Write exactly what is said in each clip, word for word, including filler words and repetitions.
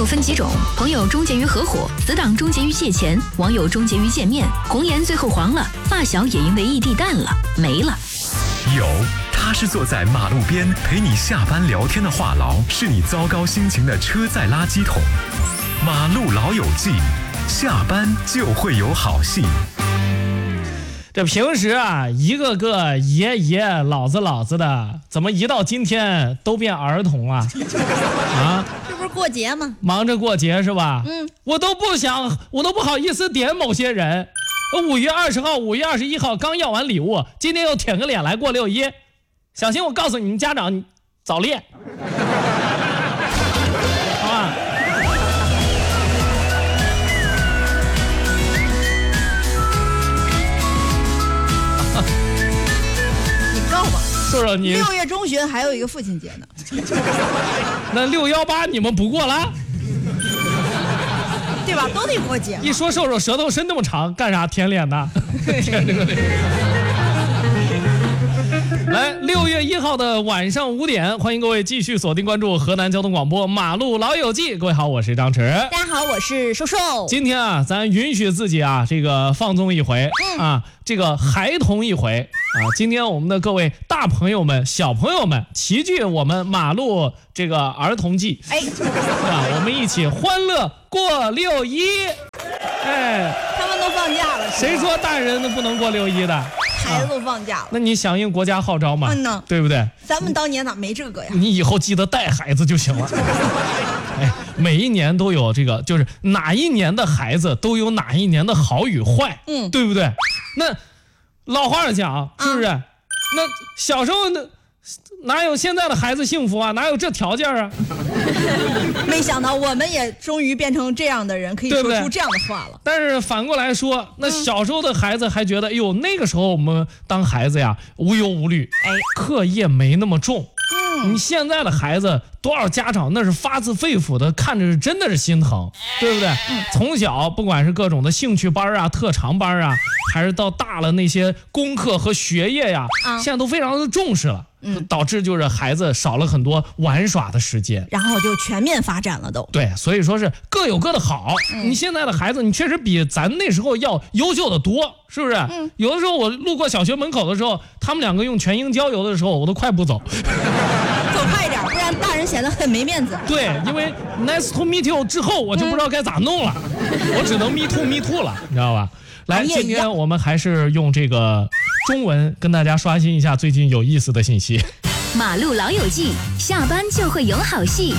分几种，朋友终结于合伙，死党终结于借钱，网友终结于见面，红颜最后黄了，发小也因为异地淡了，没了。 有，他是坐在马路边陪你下班聊天的话痨，是你糟糕心情的车载垃圾桶。马路老友记，下班就会有好戏。 这平时啊，一个个爷爷老子老子的，怎么一到今天都变儿童啊？啊， 这不是过节吗？ 忙着过节是吧？ 嗯， 我都不想，我都不好意思点某些人。五月二十号、五月二十一号刚要完礼物，今天又舔个脸来过六一，小心我告诉你们家长，早恋。好吧。说说你六月中旬还有一个父亲节呢， 那六幺八你们不过了， 对吧？都得过节。 一说瘦瘦舌头伸那么长，干啥舔脸呢？舔这个脸。来，六月一号的晚上五点，欢迎各位继续锁定关注河南交通广播马路老友记。各位好，我是张弛。 大家好，我是瘦瘦。 今天啊，咱允许自己啊，这个放纵一回、嗯、啊，这个孩童一回啊。今天我们的各位大朋友们、小朋友们齐聚我们马路这个儿童季，哎，是吧？我们一起欢乐过六一。哎， 他们都放假了， 谁说大人都不能过六一的？ 孩子都放假了、啊， 那你响应国家号召嘛？嗯呢，对不对？ 咱们当年咋没这个呀？ 你以后记得带孩子就行了。哎，每一年都有这个，就是哪一年的孩子都有哪一年的好与坏，嗯，对不对？那老话讲，是不是？啊、那小时候那哪有现在的孩子幸福啊？哪有这条件啊？ 没想到我们也终于变成这样的人，可以说出这样的话了。对对， 但是反过来说，那小时候的孩子还觉得，哎呦，那个时候我们当孩子呀，无忧无虑，哎，课业没那么重。嗯，你现在的孩子，多少家长那是发自肺腑的看着是真的是心疼，对不对？嗯，从小不管是各种的兴趣班啊、特长班啊，还是到大了那些功课和学业呀，啊、现在都非常的重视了。嗯，导致就是孩子少了很多玩耍的时间， 然后就全面发展了都。 对，所以说是各有各的好。嗯、你现在的孩子，你确实比咱那时候要优秀的多，是不是？嗯。有的时候我路过小学门口的时候，他们两个用全英交流的时候，我都快步走。 走快一点，不然大人显得很没面子。 对，因为 nice to meet you 之后，我就不知道该咋弄了，嗯、我只能 me too me too 了，你知道吧？来，今天我们还是用这个中文跟大家刷新一下最近有意思的信息。 马路老友记，下班就会有好戏。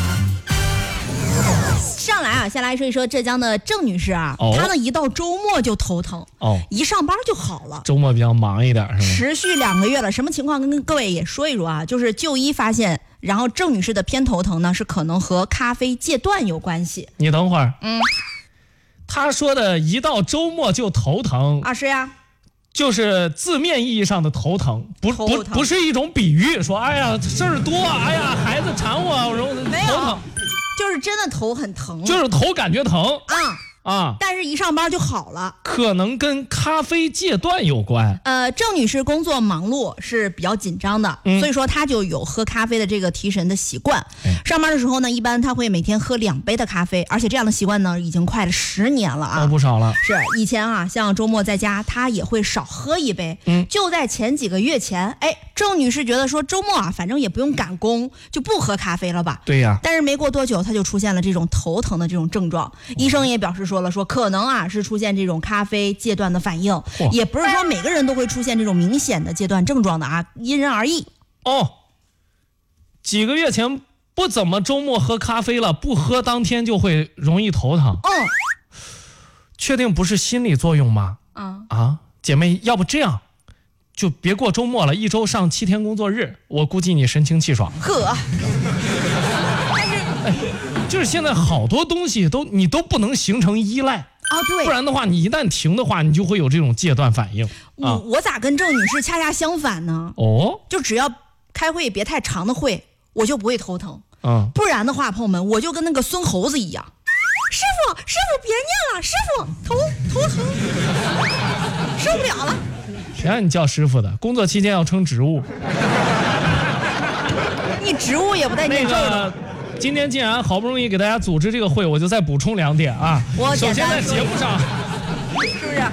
上来啊，先来说一说浙江的郑女士啊，哦、她呢一到周末就头疼，哦，一上班就好了。 周末比较忙一点，是吧？ 持续两个月了，什么情况？跟各位也说一说啊，就是就医发现，然后郑女士的偏头疼呢是可能和咖啡戒断有关系。 你等会儿，嗯。他说的一到周末就头疼啊，是呀， 就是字面意义上的头疼，不不不是一种比喻，说哎呀事儿多，哎呀孩子缠我，我说没有，头疼，就是真的头很疼， 就是头感觉疼啊。啊， 但是一上班就好了， 可能跟咖啡戒断有关。 呃，郑女士工作忙碌是比较紧张的，嗯、所以说她就有喝咖啡的这个提神的习惯。嗯、上班的时候呢，一般她会每天喝两杯的咖啡，而且这样的习惯呢，已经快了十年了啊， 哦、不少了。 是以前啊，像周末在家，她也会少喝一杯。嗯，就在前几个月前，哎，郑女士觉得说周末啊，反正也不用赶工，就不喝咖啡了吧？ 对呀。 但是没过多久，她就出现了这种头疼的这种症状，嗯、医生也表示说。说了说可能啊是出现这种咖啡戒断的反应，也不是说每个人都会出现这种明显的戒断症状的啊，因人而异。 哦，几个月前不怎么周末喝咖啡了，不喝当天就会容易头疼。嗯，确定不是心理作用吗？啊啊，姐妹，要不这样，就别过周末了，一周上七天工作日，我估计你神清气爽。 呵。 就是现在好多东西都你都不能形成依赖啊，对， 不然的话你一旦停的话，你就会有这种戒断反应。 我、啊、我咋跟郑女士恰恰相反呢？哦，就只要开会别太长的会，我就不会头疼。嗯，不然的话，朋友们，我就跟那个孙猴子一样。师傅，师傅别念了，师傅头头疼，受不了了。 谁让你叫师傅的？工作期间要称职务。 你职务也不带念咒的。那个今天既然好不容易给大家组织这个会，我就再补充两点啊。 我首先在节目上， 是不是？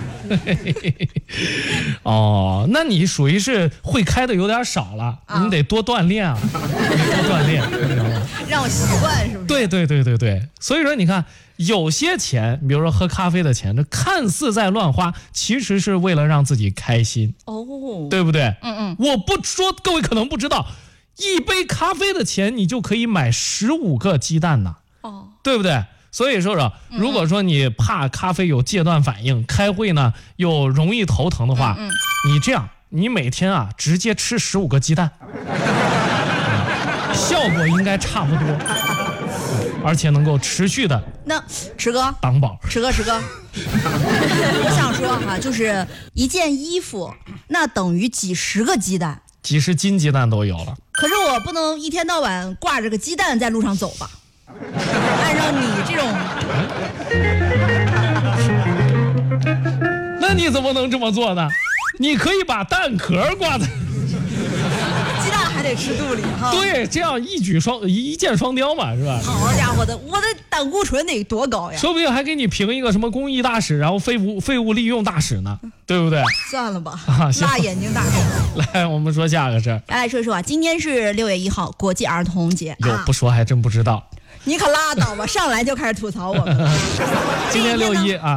哦，那你属于是会开的有点少了，啊、你得多锻炼啊，多锻炼， 让我习惯是不是？ 对对对对对，所以说你看，有些钱，比如说喝咖啡的钱，这看似在乱花，其实是为了让自己开心哦，对不对？嗯嗯，我不说，各位可能不知道，一杯咖啡的钱，你就可以买十五个鸡蛋呢，哦，对不对？所以说说，如果说你怕咖啡有戒断反应，开会呢又容易头疼的话，嗯嗯你这样，你每天啊直接吃十五个鸡蛋，效果应该差不多，而且能够持续的。 那池哥当宝， 池哥池哥，我想说哈、啊，就是一件衣服，那等于几十个鸡蛋， 几十斤鸡蛋都有了。 可是我不能一天到晚挂着个鸡蛋在路上走吧？按照你这种， 那你怎么能这么做呢？你可以把蛋壳挂在鸡蛋还得吃肚里哈。 对，这样一举双一箭双雕嘛，是吧？ 好家伙的，我的胆固醇得多高呀？ 说不定还给你评一个什么公益大使，然后废物废物利用大使呢，对不对？ 算了吧，啊、辣眼睛大使。 来，我们说下个事儿。 来来说说啊，今天是六月一号，国际儿童节。 哟，不说还真不知道。 你可拉倒吧，上来就开始吐槽我们。 今天六一啊。